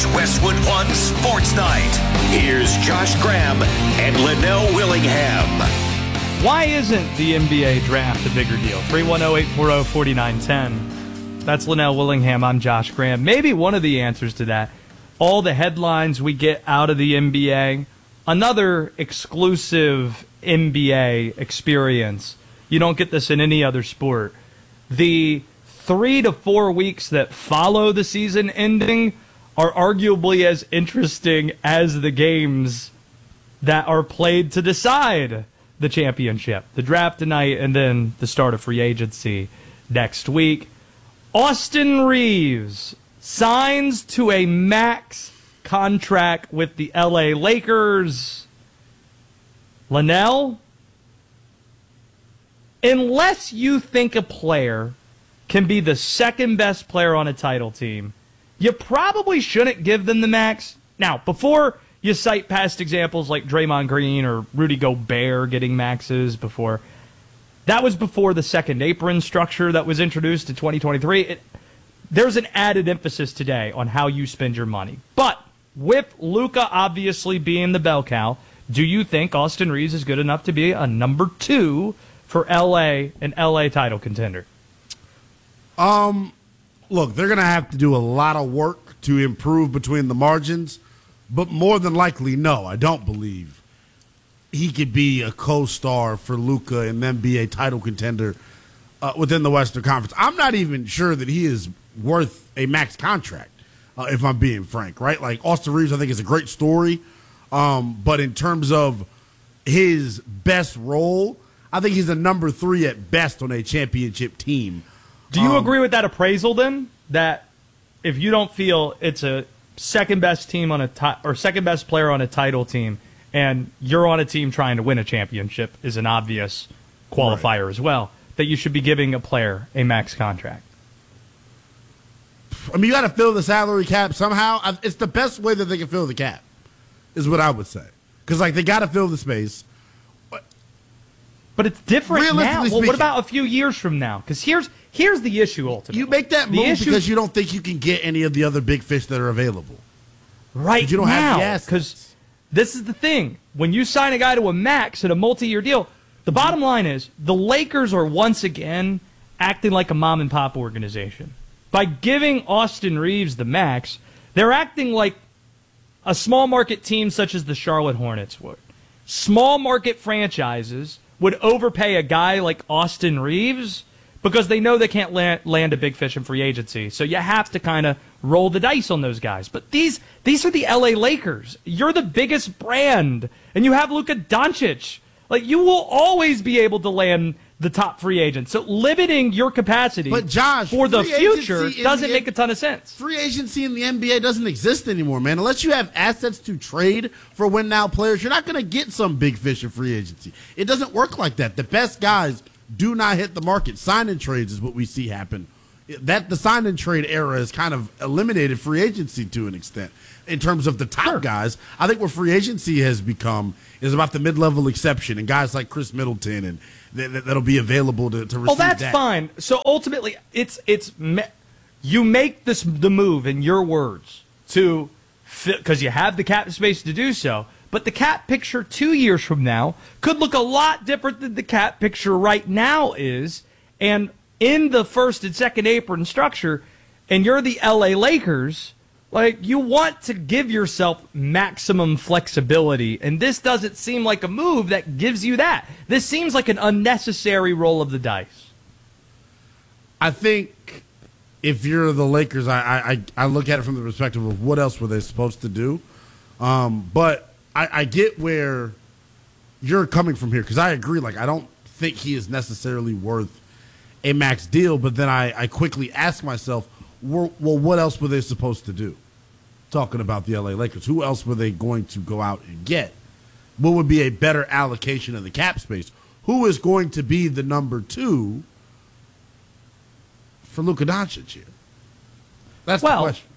Westwood One Sports Night. Here's Josh Graham and Linnell Willingham. Why isn't the NBA draft a bigger deal? 310-840-4910. That's Linnell Willingham. I'm Josh Graham. Maybe one of the answers to that, all the headlines we get out of the NBA, another exclusive NBA experience. You don't get this in any other sport. The 3 to 4 weeks that follow the season ending are arguably as interesting as the games that are played to decide the championship. The draft tonight and then the start of free agency next week. Austin Reaves signs to a max contract with the LA Lakers. Linnell, unless you think a player can be the second best player on a title team, you probably shouldn't give them the max. Now, before you cite past examples like Draymond Green or Rudy Gobert getting maxes before, that was before the second apron structure that was introduced in 2023. There's an added emphasis today on how you spend your money. But with Luka obviously being the bell cow, do you think Austin Reaves is good enough to be a number 2 for LA, an LA title contender? Look, they're going to have to do a lot of work to improve between the margins, but more than likely, no, I don't believe he could be a co-star for Luka and then be a title contender within the Western Conference. I'm not even sure that he is worth a max contract, if I'm being frank, right? Like, Austin Reaves, I think, is a great story, but in terms of his best role, I think he's a number 3 at best on a championship team. Do you agree with that appraisal then? That if you don't feel it's a second best team on or second best player on a title team, and you're on a team trying to win a championship, is an obvious qualifier right as well, that you should be giving a player a max contract? I mean, you got to fill the salary cap somehow. It's the best way that they can fill the cap, is what I would say. Because, like, they got to fill the space. But it's different now. Well, speaking, what about a few years from now? Because here's the issue ultimately. You make that move because you don't think you can get any of the other big fish that are available. Right you don't now. have the assets. Because this is the thing. When you sign a guy to a max at a multi-year deal, the bottom line is the Lakers are once again acting like a mom-and-pop organization. By giving Austin Reaves the max, they're acting like a small market team such as the Charlotte Hornets would. Small market franchises would overpay a guy like Austin Reaves because they know they can't land a big fish in free agency. So you have to kind of roll the dice on those guys. But these are the LA Lakers. You're the biggest brand, and you have Luka Doncic. Like, you will always be able to land the top free agent. So limiting your capacity for the future doesn't make a ton of sense. Free agency in the NBA doesn't exist anymore, man. Unless you have assets to trade for win-now players, you're not going to get some big fish in free agency. It doesn't work like that. The best guys do not hit the market. Sign-and trades is what we see happen. The sign-and-trade era has kind of eliminated free agency to an extent. In terms of the top guys, I think what free agency has become is about the mid-level exception and guys like Chris Middleton and that'll be available to receive. Oh, that's fine. So ultimately, you make the move in your words to because you have the cap space to do so. But the cap picture 2 years from now could look a lot different than the cap picture right now is. And in the first and second apron structure, and you're the LA Lakers, like, you want to give yourself maximum flexibility, and this doesn't seem like a move that gives you that. This seems like an unnecessary roll of the dice. I think if you're the Lakers, I look at it from the perspective of what else were they supposed to do. But I get where you're coming from here, because I agree. Like, I don't think he is necessarily worth a max deal, but then I quickly ask myself, well, what else were they supposed to do? Talking about the LA Lakers, who else were they going to go out and get? What would be a better allocation of the cap space? Who is going to be the number 2 for Luka Doncic here? That's the question.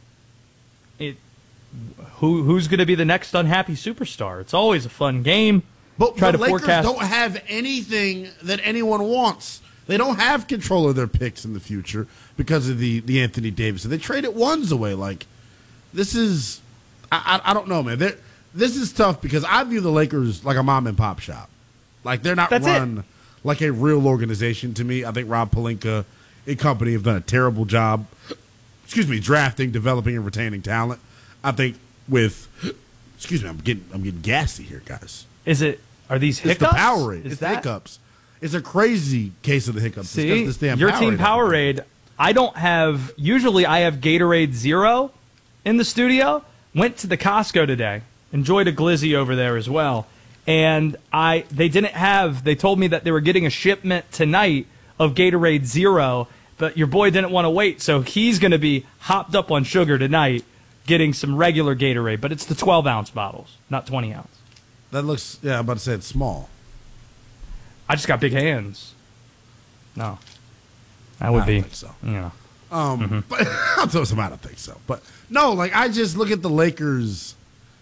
Who's going to be the next unhappy superstar? It's always a fun game. But the Lakers don't have anything that anyone wants. They don't have control of their picks in the future because of the Anthony Davis. They traded ones away. Like, this is I don't know, man. This is tough because I view the Lakers like a mom and pop shop. Like they're not run like a real organization to me. I think Rob Pelinka and company have done a terrible job. Drafting, developing, and retaining talent. I think I'm getting gassy here, guys. Are these hiccups? It's the Powerade. It's the hiccups. It's a crazy case of the hiccups. See, this damn your Powerade team Powerade. I don't have. Usually, I have Gatorade Zero in the studio. Went to the Costco today. Enjoyed a glizzy over there as well. And they didn't have. They told me that they were getting a shipment tonight of Gatorade Zero, but your boy didn't want to wait, so he's going to be hopped up on sugar tonight, getting some regular Gatorade. But it's the 12-ounce bottles, not 20-ounce. That looks. Yeah, I'm about to say it's small. I just got big hands. No, that would I be. don't think so. Yeah. But I don't think so. But no, like I just look at the Lakers.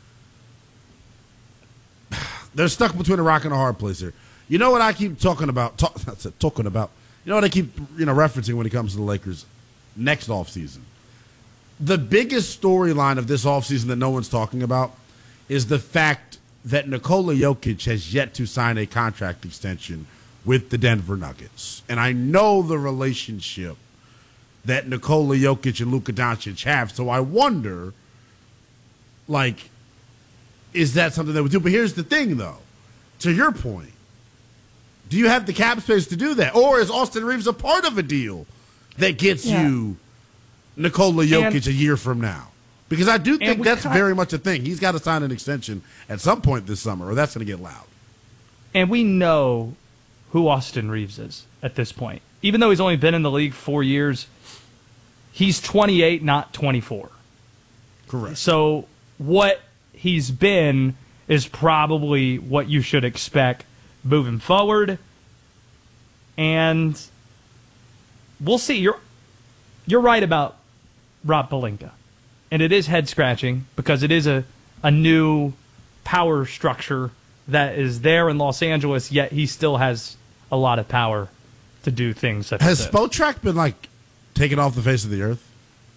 They're stuck between a rock and a hard place here. You know what I keep talking about? Talking about. You know what I keep referencing when it comes to the Lakers next offseason? The biggest storyline of this offseason that no one's talking about is the fact that Nikola Jokic has yet to sign a contract extension with the Denver Nuggets. And I know the relationship that Nikola Jokic and Luka Doncic have, so I wonder, like, is that something they would do? But here's the thing, though. To your point, do you have the cap space to do that? Or is Austin Reeves a part of a deal that gets you Nikola Jokic a year from now? Because I do think that's very much a thing. He's got to sign an extension at some point this summer, or that's going to get loud. And we know who Austin Reeves is at this point. Even though he's only been in the league 4 years, he's 28, not 24. Correct. So what he's been is probably what you should expect moving forward. And we'll see. You're right about Rob Pelinka. And it is head-scratching because it is a new power structure that is there in Los Angeles, yet he still has a lot of power to do things such as this. Has Spotrac been, like, taken off the face of the earth?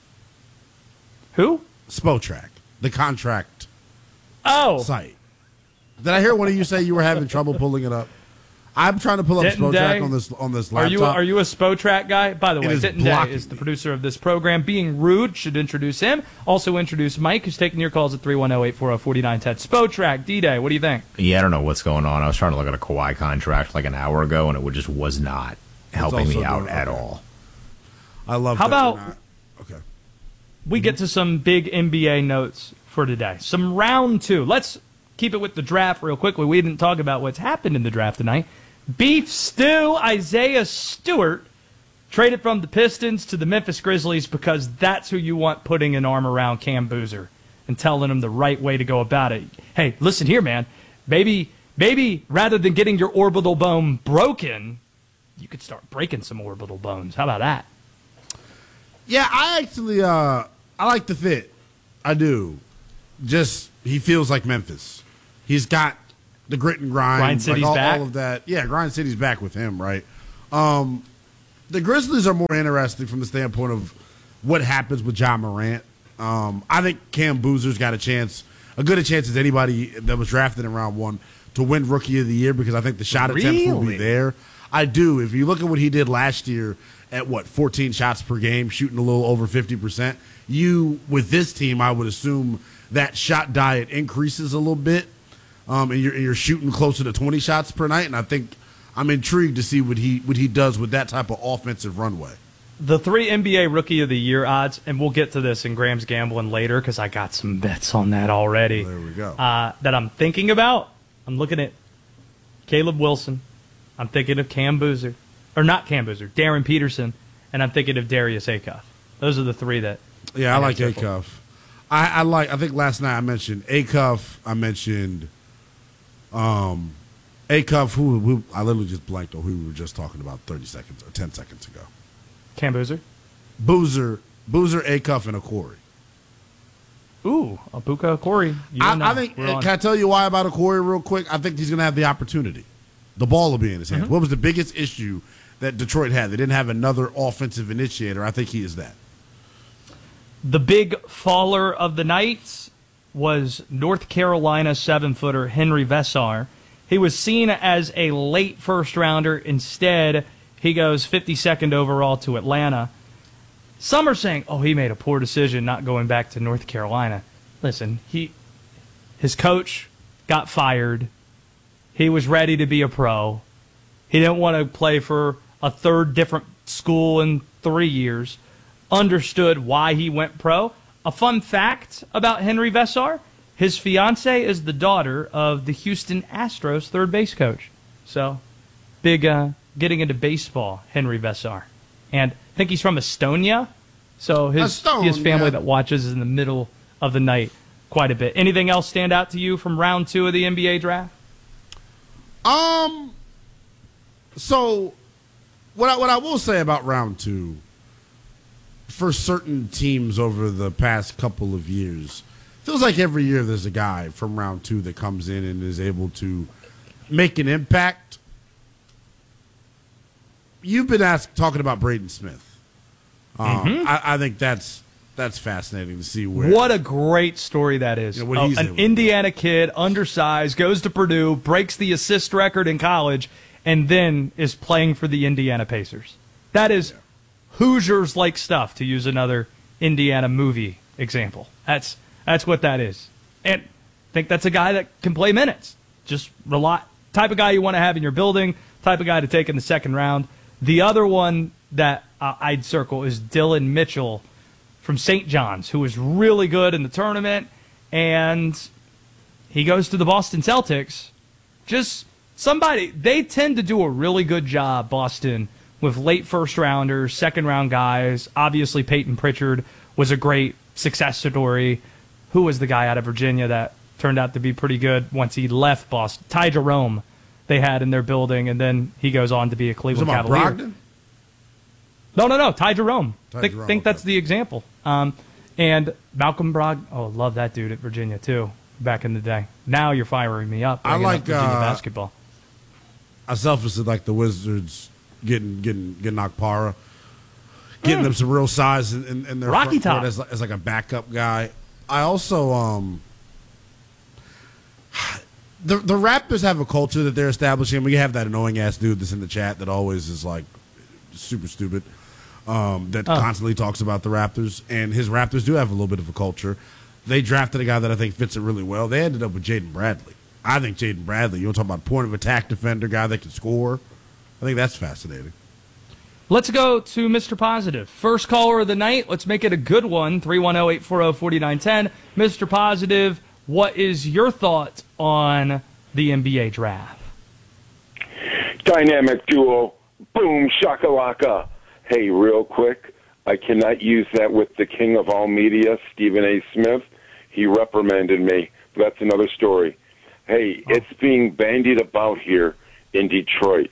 Who? Spotrac, the contract site. Did I hear one of you say you were having trouble pulling it up? I'm trying to pull up Spotrac on this laptop. Are you a Spotrac guy? By the way, Denton Day is the me. producer of this program. Being rude, should introduce him. Also introduce Mike, who's taking your calls at 310-840-4910. Spotrac, D-Day, what do you think? Yeah, I don't know what's going on. I was trying to look at a Kawhi contract like an hour ago, and it just was not helping me out at all. I love How that. about we get to some big NBA notes for today? Some round two. Let's keep it with the draft real quickly. We didn't talk about what's happened in the draft tonight. Beef stew, Isaiah Stewart traded from the Pistons to the Memphis Grizzlies because that's who you want putting an arm around Cam Boozer and telling him the right way to go about it. Hey, listen here, man. Maybe rather than getting your orbital bone broken, you could start breaking some orbital bones. How about that? Yeah, I actually I like the fit. I do. Just he feels like Memphis. He's got the grit and grind. Grind City's back. All of that. Yeah, Grind City's back with him, right? The Grizzlies are more interesting from the standpoint of what happens with Ja Morant. I think Cam Boozer's got a good chance as anybody that was drafted in round one to win Rookie of the Year because I think the shot attempts will be there. I do. If you look at what he did last year at 14 shots per game, shooting a little over 50%, with this team, I would assume that shot diet increases a little bit. And you're shooting closer to 20 shots per night, and I think I'm intrigued to see what he does with that type of offensive runway. The 3 NBA Rookie of the Year odds, and we'll get to this in Graham's Gambling later because I got some bets on that already. There we go. That I'm thinking about. I'm looking at Caleb Wilson. I'm thinking of Cam Boozer. Or not Cam Boozer, Darren Peterson. And I'm thinking of Darius Acuff. Those are the 3 that... Yeah, I like Acuff. I think last night I mentioned Acuff. I mentioned... Acuff, who I literally just blanked on who we were just talking about 30 seconds or 10 seconds ago. Cam Boozer? Boozer, Acuff, and Okori. Ooh, Abuka Okori. I think, can I tell you why about Okori real quick? I think he's going to have the opportunity. The ball will be in his hands. What was the biggest issue that Detroit had? They didn't have another offensive initiator. I think he is that. The big faller of the night was North Carolina 7-footer Henry Vesar. He was seen as a late first-rounder. Instead, he goes 52nd overall to Atlanta. Some are saying, he made a poor decision not going back to North Carolina. Listen, his coach got fired. He was ready to be a pro. He didn't want to play for a third different school in 3 years. Understood why he went pro. A fun fact about Henry Vesar, his fiance is the daughter of the Houston Astros third base coach. So, big getting into baseball, Henry Vesar. And I think he's from Estonia. So his family that watches in the middle of the night quite a bit. Anything else stand out to you from round 2 of the NBA draft? So what I will say about round 2, for certain teams over the past couple of years, feels like every year there's a guy from round 2 that comes in and is able to make an impact. You've been talking about Braden Smith. I think that's fascinating to see where. What a great story that is. An Indiana kid, undersized, goes to Purdue, breaks the assist record in college, and then is playing for the Indiana Pacers. That is Hoosiers-like stuff, to use another Indiana movie example. That's what that is. And I think that's a guy that can play minutes. Just type of guy you want to have in your building, type of guy to take in the second round. The other one that I'd circle is Dylan Mitchell from St. John's, who was really good in the tournament, and he goes to the Boston Celtics. Just somebody, they tend to do a really good job, Boston, with late first-rounders, second-round guys. Obviously, Peyton Pritchard was a great success story. Who was the guy out of Virginia that turned out to be pretty good once he left Boston? Ty Jerome they had in their building, and then he goes on to be a Cleveland Cavalier. Brogdon? No. Ty Jerome. I think that's the example. And Malcolm Brogdon. Love that dude at Virginia, too, back in the day. Now you're firing me up. I like Virginia basketball. I selfishly like the Wizards getting Okpara, getting them some real size in their Rocky front top court as like a backup guy. I also the Raptors have a culture that they're establishing. We have that annoying ass dude that's in the chat that always is like super stupid, that constantly talks about the Raptors, and his Raptors do have a little bit of a culture. They drafted a guy that I think fits it really well. They ended up with Jaden Bradley. I think Jaden Bradley, you want to talk about point of attack defender, guy that can score. I think that's fascinating. Let's go to Mr. Positive. First caller of the night. Let's make it a good one. 310-840-4910. Mr. Positive, what is your thought on the NBA draft? Dynamic duo. Boom shakalaka. Hey, real quick, I cannot use that with the king of all media, Stephen A. Smith. He reprimanded me. But that's another story. Hey, it's being bandied about here in Detroit.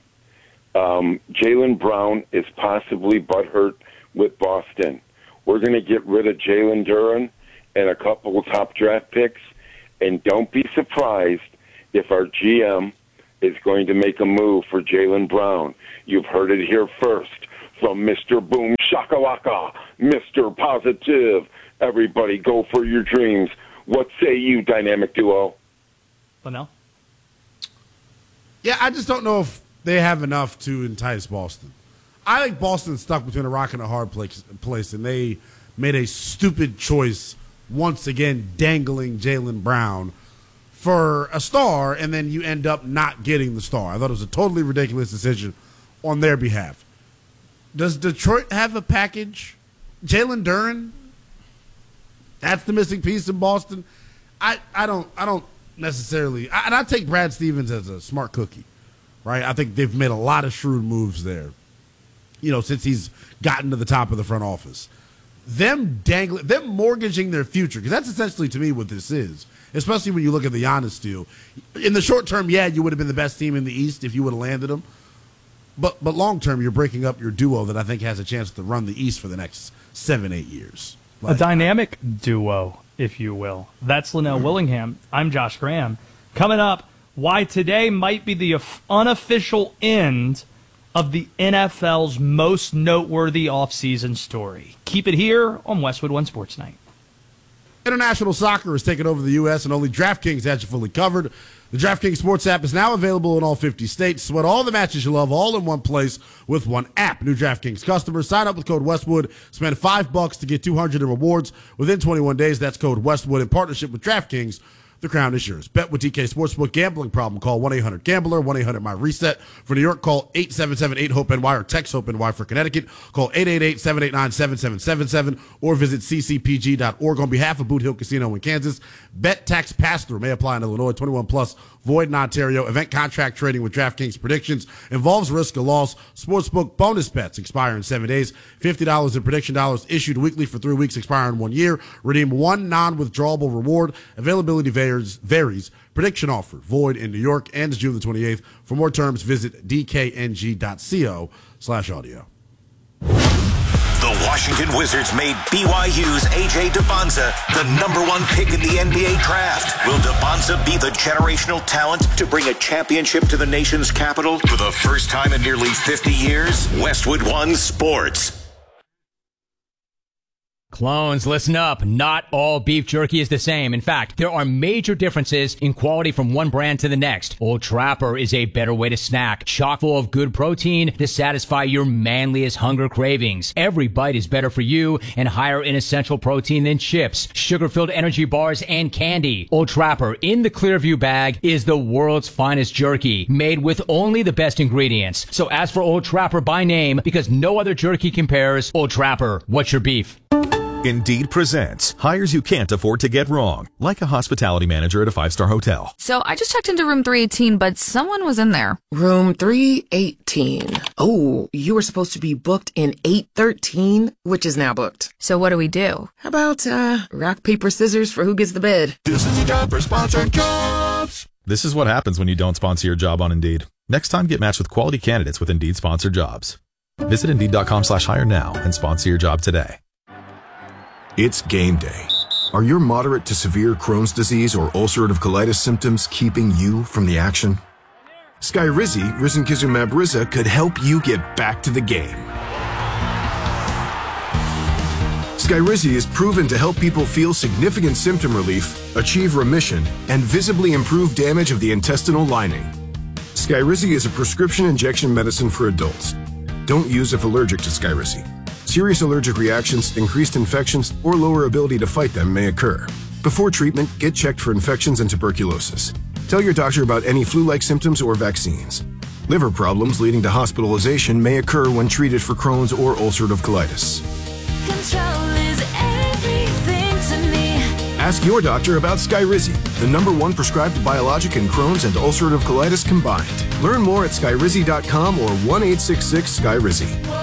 Jaylen Brown is possibly butthurt with Boston. We're going to get rid of Jalen Duren and a couple of top draft picks, and don't be surprised if our GM is going to make a move for Jaylen Brown. You've heard it here first from Mr. Boom Shakalaka, Mr. Positive. Everybody go for your dreams. What say you, dynamic duo? Linnell? Yeah, I just don't know if they have enough to entice Boston. I think Boston's stuck between a rock and a hard place, and they made a stupid choice once again, dangling Jaylen Brown for a star, and then you end up not getting the star. I thought it was a totally ridiculous decision on their behalf. Does Detroit have a package? Jalen Duren? That's the missing piece in Boston. I don't necessarily, and I take Brad Stevens as a smart cookie, right? I think they've made a lot of shrewd moves there, since he's gotten to the top of the front office. Them mortgaging their future, because that's essentially to me what this is, especially when you look at the Giannis deal. In the short term, yeah, you would have been the best team in the East if you would have landed them. But long term, you're breaking up your duo that I think has a chance to run the East for the next 7-8 years. A dynamic duo, if you will. That's Linnell Willingham. I'm Josh Graham. Coming up, why today might be the unofficial end of the NFL's most noteworthy offseason story. Keep it here on Westwood One Sports Night. International soccer has taken over the U.S., and only DraftKings has you fully covered. The DraftKings Sports app is now available in all 50 states. Sweat all the matches you love all in one place with one app. New DraftKings customers, sign up with code Westwood. Spend $5 to get $200 in rewards within 21 days. That's code Westwood in partnership with DraftKings. The crown is yours. Bet with DK Sportsbook. Gambling problem? Call 1-800-GAMBLER, 1-800-MY-RESET. For New York, call 877-8-HOPE-NY or text HOPE-NY. For Connecticut, call 888-789-7777 or visit ccpg.org. On behalf of Boot Hill Casino in Kansas, bet tax pass-through may apply in Illinois. 21 plus, void in Ontario. Event contract trading with DraftKings predictions involves risk of loss. Sportsbook bonus bets expire in 7 days. $50 in prediction dollars issued weekly for 3 weeks, expire in 1 year. Redeem one non-withdrawable reward. Availability varies. Prediction offer void in New York, ends June the 28th. For more terms, visit dkng.co/audio. The Washington Wizards made BYU's A.J. Debonza the #1 pick in the NBA draft. Will Debonza be the generational talent to bring a championship to the nation's capital for the first time in nearly 50 years? Westwood One Sports. Clones, listen up. Not all beef jerky is the same. In fact, there are major differences in quality from one brand to the next. Old Trapper is a better way to snack, chock full of good protein to satisfy your manliest hunger cravings. Every bite is better for you and higher in essential protein than chips, sugar-filled energy bars, and candy. Old Trapper in the Clearview bag is the world's finest jerky, made with only the best ingredients. So ask for Old Trapper by name because no other jerky compares. Old Trapper, what's your beef? Indeed presents hires you can't afford to get wrong, like a hospitality manager at a 5-star hotel. So I just checked into room 318, but someone was in there. Room 318. Oh, you were supposed to be booked in 813, which is now booked. So what do we do? How about rock, paper, scissors for who gets the bed? This is the job for sponsored jobs. This is what happens when you don't sponsor your job on Indeed. Next time, get matched with quality candidates with Indeed sponsored jobs. Visit Indeed.com/hire now and sponsor your job today. It's game day. Are your moderate to severe Crohn's disease or ulcerative colitis symptoms keeping you from the action? Skyrizi, risankizumab Riza, could help you get back to the game. Skyrizi is proven to help people feel significant symptom relief, achieve remission, and visibly improve damage of the intestinal lining. Skyrizi is a prescription injection medicine for adults. Don't use if allergic to Skyrizi. Serious allergic reactions, increased infections, or lower ability to fight them may occur. Before treatment, get checked for infections and tuberculosis. Tell your doctor about any flu-like symptoms or vaccines. Liver problems leading to hospitalization may occur when treated for Crohn's or ulcerative colitis. Control is everything to me. Ask your doctor about Skyrizi, the #1 prescribed biologic in Crohn's and ulcerative colitis combined. Learn more at skyrizi.com or 1-866-SKYRIZI.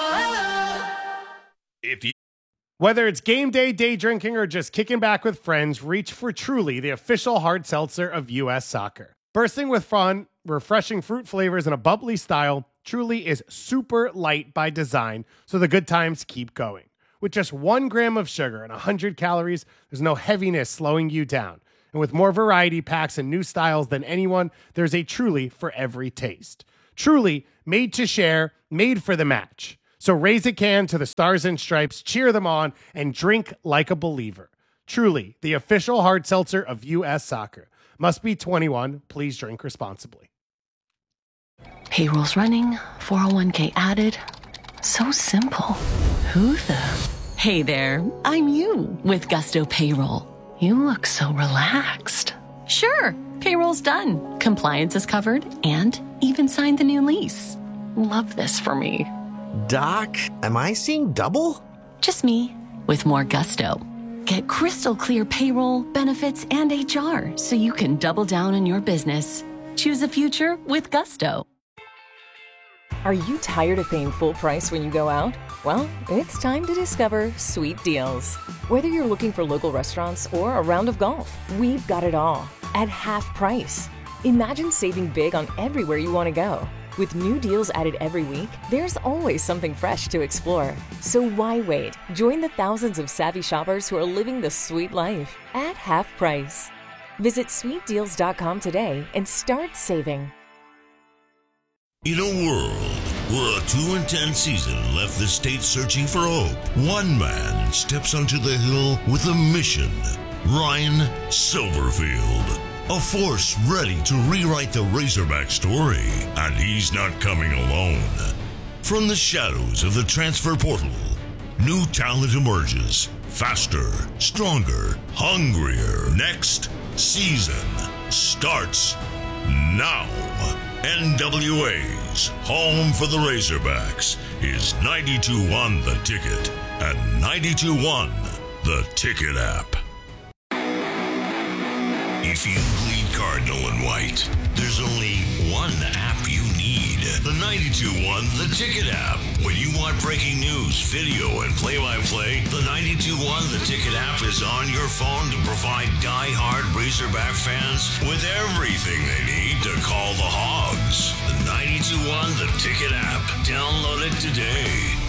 Whether it's game day, day drinking, or just kicking back with friends, reach for Truly, the official hard seltzer of U.S. Soccer. Bursting with fun, refreshing fruit flavors, and a bubbly style, Truly is super light by design, so the good times keep going. With just 1 gram of sugar and 100 calories, there's no heaviness slowing you down. And with more variety packs and new styles than anyone, there's a Truly for every taste. Truly, made to share, made for the match. So raise a can to the Stars and Stripes, cheer them on, and drink like a believer. Truly, the official hard seltzer of U.S. Soccer. Must be 21. Please drink responsibly. Payroll's running, 401k added. So simple. Who the? Hey there, I'm you with Gusto Payroll. You look so relaxed. Sure, payroll's done. Compliance is covered and even signed the new lease. Love this for me. Doc, am I seeing double? Just me, with more gusto. Get crystal clear payroll, benefits, and HR so you can double down on your business. Choose a future with Gusto. Are you tired of paying full price when you go out? Well, it's time to discover Sweet Deals. Whether you're looking for local restaurants or a round of golf, we've got it all at half price. Imagine saving big on everywhere you want to go. With new deals added every week, there's always something fresh to explore. So why wait? Join the thousands of savvy shoppers who are living the sweet life at half price. Visit sweetdeals.com today and start saving. In a world Where a 2-10 season left the state searching for hope, one man steps onto the hill with a mission. Ryan Silverfield, a force ready to rewrite the Razorback story, and he's not coming alone. From the shadows of the transfer portal, new talent emerges, faster, stronger, hungrier. Next season starts now. NWA's home for the Razorbacks is 92.1 The Ticket and 92.1 The Ticket app. If you bleed cardinal and white, there's only one app you need. The 92.1 The Ticket app. When you want breaking news, video, and play-by-play, the 92.1 The Ticket app is on your phone to provide die-hard Razorback fans with everything they need to call the Hogs. The 92.1 The Ticket app. Download it today.